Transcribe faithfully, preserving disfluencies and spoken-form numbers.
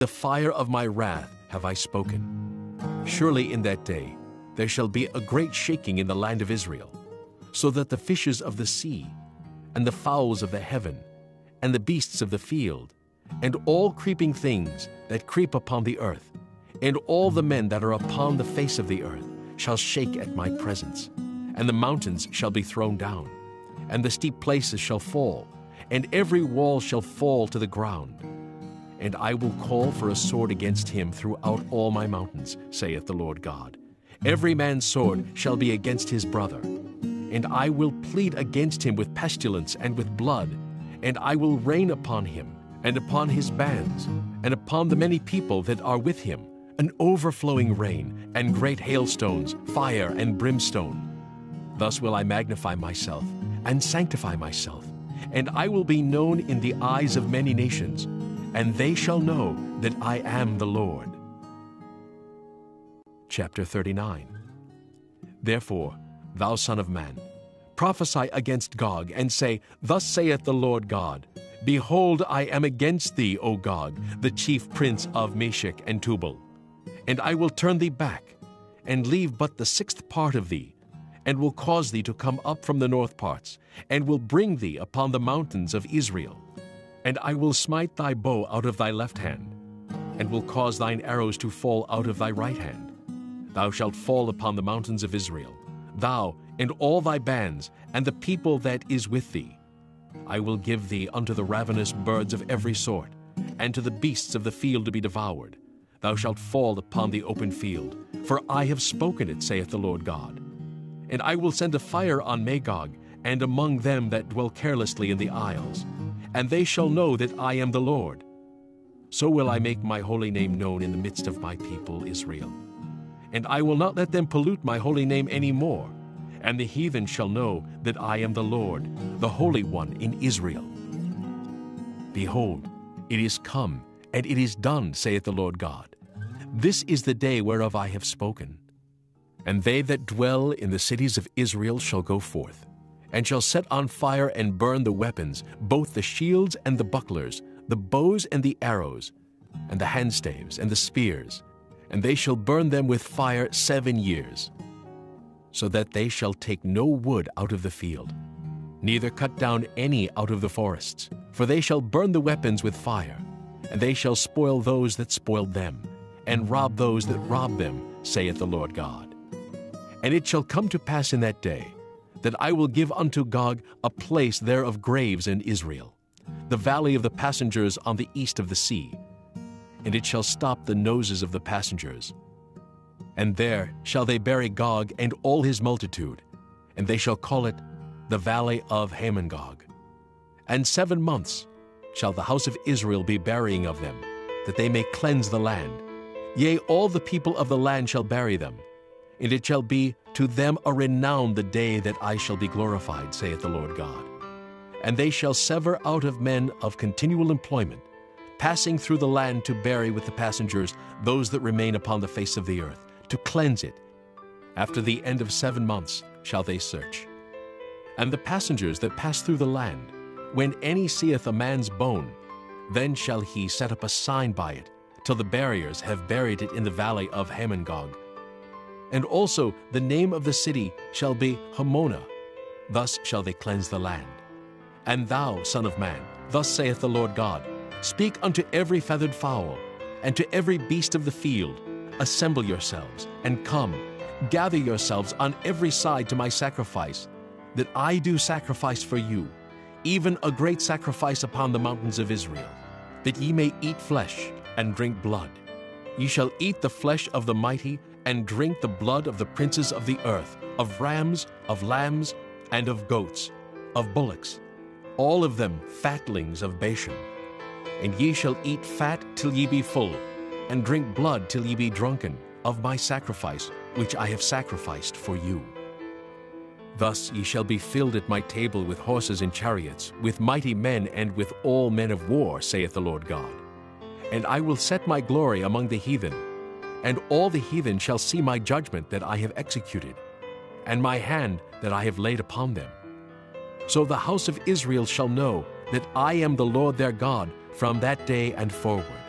The fire of my wrath have I spoken. Surely in that day there shall be a great shaking in the land of Israel, so that the fishes of the sea, and the fowls of the heaven, and the beasts of the field, and all creeping things that creep upon the earth, and all the men that are upon the face of the earth, shall shake at my presence. And the mountains shall be thrown down, and the steep places shall fall, and every wall shall fall to the ground. And I will call for a sword against him throughout all my mountains, saith the Lord God. Every man's sword shall be against his brother. And I will plead against him with pestilence and with blood, and I will rain upon him, and upon his bands, and upon the many people that are with him, an overflowing rain, and great hailstones, fire and brimstone. Thus will I magnify myself, and sanctify myself, and I will be known in the eyes of many nations, and they shall know that I am the Lord. Chapter thirty-nine. Therefore, thou son of man, prophesy against Gog, and say, Thus saith the Lord God, Behold, I am against thee, O Gog, the chief prince of Meshech and Tubal. And I will turn thee back, and leave but the sixth part of thee, and will cause thee to come up from the north parts, and will bring thee upon the mountains of Israel. And I will smite thy bow out of thy left hand, and will cause thine arrows to fall out of thy right hand. Thou shalt fall upon the mountains of Israel, thou and all thy bands, and the people that is with thee. I will give thee unto the ravenous birds of every sort, and to the beasts of the field to be devoured. Thou shalt fall upon the open field, for I have spoken it, saith the Lord God. And I will send a fire on Magog, and among them that dwell carelessly in the isles, and they shall know that I am the Lord. So will I make my holy name known in the midst of my people Israel. And I will not let them pollute my holy name any more, and the heathen shall know that I am the Lord, the Holy One in Israel. Behold, it is come, and it is done, saith the Lord God. This is the day whereof I have spoken. And they that dwell in the cities of Israel shall go forth, and shall set on fire and burn the weapons, both the shields and the bucklers, the bows and the arrows, and the handstaves and the spears, and they shall burn them with fire seven years, so that they shall take no wood out of the field, neither cut down any out of the forests. For they shall burn the weapons with fire, and they shall spoil those that spoiled them, and rob those that robbed them, saith the Lord God. And it shall come to pass in that day, that I will give unto Gog a place there of graves in Israel, the valley of the passengers on the east of the sea. And it shall stop the noses of the passengers. And there shall they bury Gog and all his multitude, and they shall call it the valley of Hamongog. And seven months shall the house of Israel be burying of them, that they may cleanse the land. Yea, all the people of the land shall bury them. And it shall be to them a renown the day that I shall be glorified, saith the Lord God. And they shall sever out of men of continual employment, passing through the land to bury with the passengers those that remain upon the face of the earth, to cleanse it. After the end of seven months shall they search. And the passengers that pass through the land, when any seeth a man's bone, then shall he set up a sign by it, till the buriers have buried it in the valley of Hamongog. And also the name of the city shall be Hamona. Thus shall they cleanse the land. And thou, son of man, thus saith the Lord God, speak unto every feathered fowl, and to every beast of the field, assemble yourselves, and come, gather yourselves on every side to my sacrifice, that I do sacrifice for you, even a great sacrifice upon the mountains of Israel, that ye may eat flesh and drink blood. Ye shall eat the flesh of the mighty, and drink the blood of the princes of the earth, of rams, of lambs, and of goats, of bullocks, all of them fatlings of Bashan. And ye shall eat fat till ye be full, and drink blood till ye be drunken, of my sacrifice, which I have sacrificed for you. Thus ye shall be filled at my table with horses and chariots, with mighty men and with all men of war, saith the Lord God. And I will set my glory among the heathen, and all the heathen shall see my judgment that I have executed, and my hand that I have laid upon them. So the house of Israel shall know that I am the Lord their God from that day and forward.